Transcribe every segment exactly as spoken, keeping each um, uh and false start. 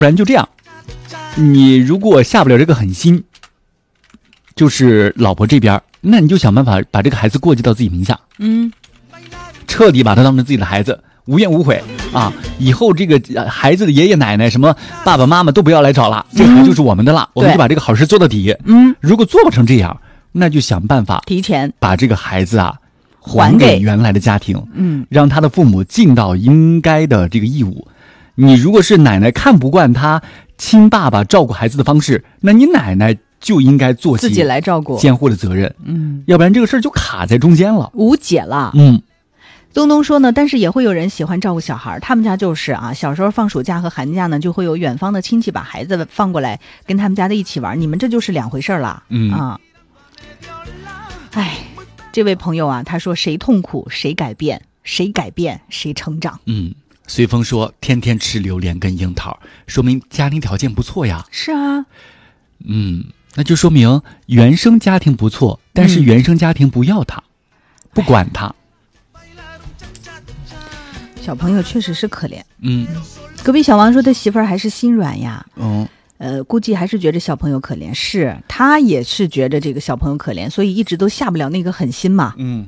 不然就这样，你如果下不了这个狠心，就是老婆这边，那你就想办法把这个孩子过继到自己名下， 嗯， 彻底把他当成自己的孩子，无怨无悔啊！以后这个孩子的爷爷奶奶、什么爸爸妈妈都不要来找了，这个孩子就是我们的了，嗯、我们就把这个好事做到底。嗯，如果做不成这样，那就想办法提前把这个孩子啊还给原来的家庭，嗯，让他的父母尽到应该的这个义务。你如果是奶奶看不惯他亲爸爸照顾孩子的方式，那你奶奶就应该做起自己来照顾监护的责任，嗯，要不然这个事儿就卡在中间了， 无解了。 嗯， 东东说呢，但是也会有人喜欢照顾小孩，他们家就是啊，小时候放暑假和寒假呢，就会有远方的亲戚把孩子放过来跟他们家的一起玩，你们这就是两回事了，嗯啊。哎，这位朋友啊，他说谁痛苦谁改变，谁改变谁成长。 嗯，随风说天天吃榴莲跟樱桃，说明家庭条件不错呀。 是啊， 嗯。那就说明原生家庭不错，但是原生家庭不要他、嗯、不管他。 小朋友确实是可怜。 嗯， 隔壁小王说他媳妇儿还是心软呀。 嗯， 呃，估计还是觉得小朋友可怜，是他也是觉得这个小朋友可怜，所以一直都下不了那个狠心嘛。 嗯。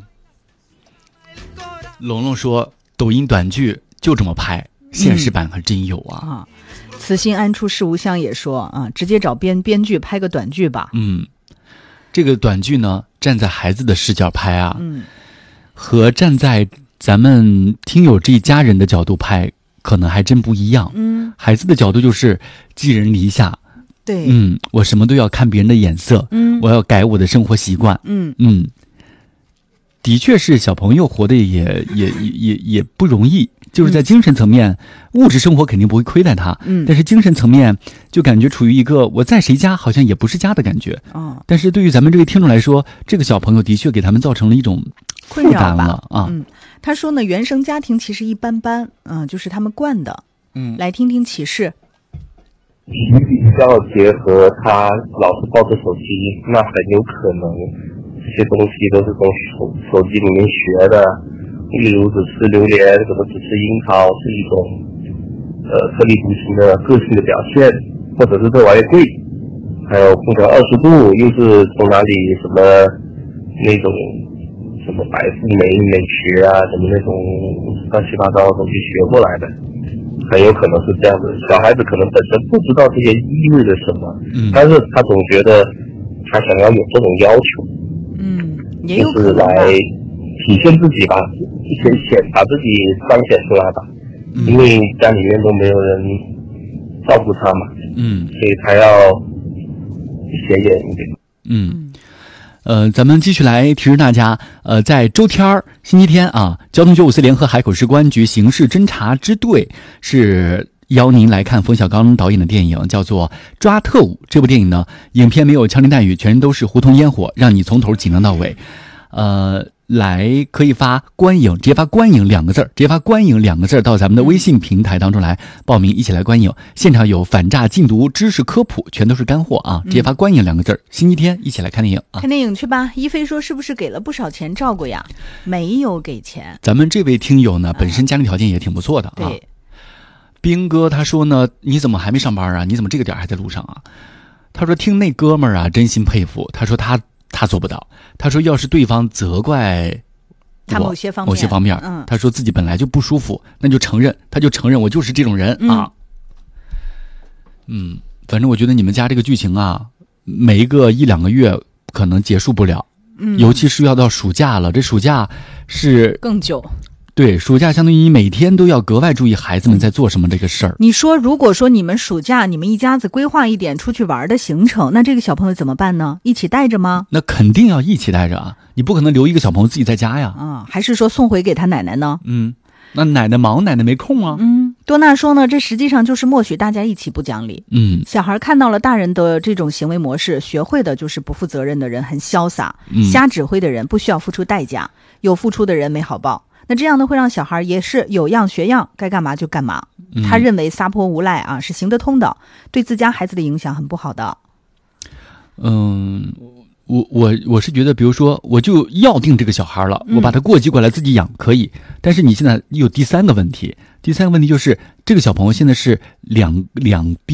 龙龙说抖音短剧就这么拍，现实版还真有啊。 嗯啊慈心安处事无香也说啊，直接找编编剧拍个短剧吧。 嗯，这个短剧呢，站在孩子的视角拍啊，嗯，和站在咱们听友这一家人的角度拍，可能还真不一样。嗯，孩子的角度就是寄人篱下， 对， 嗯，我什么都要看别人的眼色，嗯，我要改我的生活习惯，嗯嗯，的确是小朋友活得也也也也也不容易。就是在精神层面、嗯、物质生活肯定不会亏待他，嗯，但是精神层面就感觉处于一个我在谁家好像也不是家的感觉，哦，但是对于咱们这位听众来说，这个小朋友的确给他们造成了一种负担了啊。 嗯，他说呢，原生家庭其实一般般，嗯，就是他们惯的，嗯，来听听启示。 比较结合他老是抱着手机，那很有可能这些东西都是从手手机里面学的。例如只吃榴莲，什么只吃樱桃，是一种呃特立独行的个性的表现，或者是这玩意贵，还有空调二十度，又是从哪里什么那种什么白富美美学啊，什么那种乱七八糟的东西学过来的，很有可能是这样子。小孩子可能本身不知道这些意味着什么，嗯，但是他总觉得他想要有这种要求， 嗯，也有可能就是来体现自己吧，显显把自己彰显出来吧，嗯，因为家里面都没有人照顾他嘛，嗯，所以他要显眼一点。 嗯，呃，咱们继续来提示大家，呃，在周天儿星期天啊，交通九五四联合海口市公安局刑事侦查支队是邀您来看冯小刚导演的电影，叫做《抓特务》。这部电影呢，影片没有枪林弹雨，全都是胡同烟火，让你从头紧张到尾。呃。来可以发观影，直接发观影两个字儿，直接发观影两个字儿到咱们的微信平台当中来报名，一起来观影。现场有反诈禁毒知识科普，全都是干货啊！直接发观影两个字儿，星期天一起来看电影啊！ 看电影去吧。一飞说是不是给了不少钱照顾呀？没有给钱。 咱们这位听友呢，本身家庭条件也挺不错的啊。 对。 兵哥他说呢，你怎么还没上班啊？你怎么这个点还在路上啊？他说听那哥们儿啊，真心佩服。他说他。他做不到，他说要是对方责怪他某些方面某些方面，嗯，他说自己本来就不舒服，那就承认，他就承认我就是这种人、嗯、啊。嗯，反正我觉得你们家这个剧情啊，每一个一两个月可能结束不了，嗯，尤其是要到暑假了，这暑假是更久。 对，暑假相当于你每天都要格外注意孩子们在做什么这个事儿。 你说，如果说你们暑假你们一家子规划一点出去玩的行程，那这个小朋友怎么办呢？一起带着吗？ 那肯定要一起带着啊，你不可能留一个小朋友自己在家呀。 啊，还是说送回给他奶奶呢？ 嗯，那奶奶忙，奶奶没空啊。 嗯，多纳说呢，这实际上就是默许大家一起不讲理。嗯，小孩看到了大人的这种行为模式，学会的就是不负责任的人很潇洒，嗯，瞎指挥的人不需要付出代价，有付出的人没好报。那这样呢，会让小孩也是有样学样，该干嘛就干嘛。嗯、他认为撒泼无赖啊是行得通的，对自家孩子的影响很不好的。 嗯， 我我我是觉得，比如说，我就要定这个小孩了，我把他过继过来自己养可以。但是你现在有第三个问题，第三个问题就是这个小朋友现在是两两